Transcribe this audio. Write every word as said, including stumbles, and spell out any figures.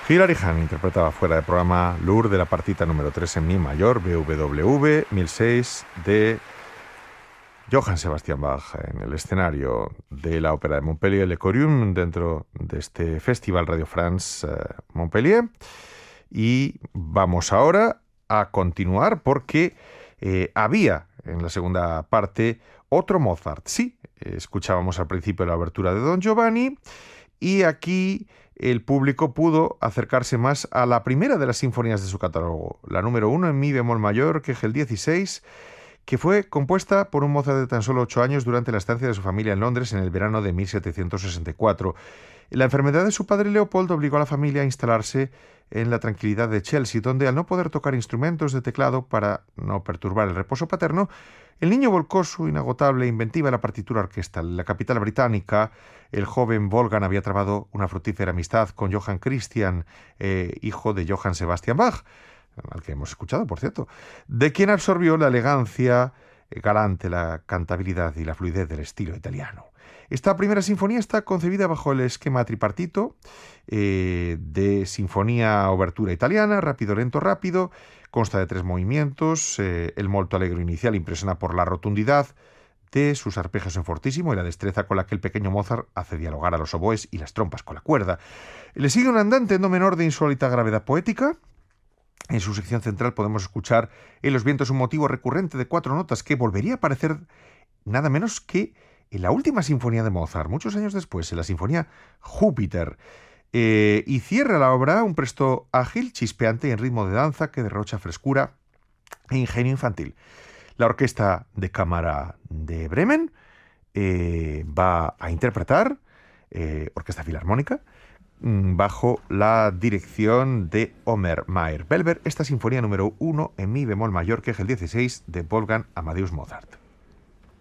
Hilary Hahn interpretaba fuera del programa Lourdes de la partita número tres en mi mayor, B W V mil seis, de Johann Sebastian Bach, en el escenario de la ópera de Montpellier, Le Corium, dentro de este Festival Radio France eh, Montpellier. Y vamos ahora a continuar porque eh, había en la segunda parte otro Mozart. Sí, escuchábamos al principio la obertura de Don Giovanni y aquí el público pudo acercarse más a la primera de las sinfonías de su catálogo, la número uno en mi bemol mayor, que es el dieciséis, que fue compuesta por un Mozart de tan solo ocho años durante la estancia de su familia en Londres en el verano de mil setecientos sesenta y cuatro. La enfermedad de su padre Leopold obligó a la familia a instalarse en la tranquilidad de Chelsea, donde al no poder tocar instrumentos de teclado para no perturbar el reposo paterno, el niño volcó su inagotable inventiva en la partitura orquestal. En la capital británica, el joven Wolfgang había trabado una fructífera amistad con Johann Christian, eh, hijo de Johann Sebastian Bach, al que hemos escuchado, por cierto, de quien absorbió la elegancia eh, galante, la cantabilidad y la fluidez del estilo italiano. Esta primera sinfonía está concebida bajo el esquema tripartito eh, de sinfonía obertura italiana, rápido, lento, rápido. Consta de tres movimientos. Eh, el molto allegro inicial impresiona por la rotundidad de sus arpegios en fortísimo y la destreza con la que el pequeño Mozart hace dialogar a los oboes y las trompas con la cuerda. Le sigue un andante en do menor de insólita gravedad poética. En su sección central podemos escuchar en los vientos un motivo recurrente de cuatro notas que volvería a aparecer nada menos que en la última sinfonía de Mozart, muchos años después, en la sinfonía Júpiter. Eh, y cierra la obra un presto ágil, chispeante y en ritmo de danza que derrocha frescura e ingenio infantil. La Orquesta de Cámara de Bremen eh, va a interpretar, eh, Orquesta Filarmónica, bajo la dirección de Omer Mayer-Belber, esta sinfonía número uno en mi bemol mayor, que es el dieciséis de Wolfgang Amadeus Mozart.